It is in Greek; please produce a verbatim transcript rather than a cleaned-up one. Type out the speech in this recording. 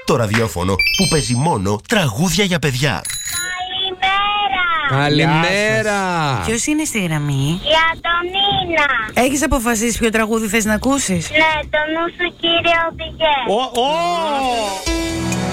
Το ραδιόφωνο που παίζει μόνο τραγούδια για παιδιά. Καλημέρα! Ποιος είναι στη γραμμή? Η Αντωνίνα. Έχεις αποφασίσει ποιο τραγούδι θες να ακούσεις? Ναι, το νου σου κύριε οδηγέ. Ω, ω!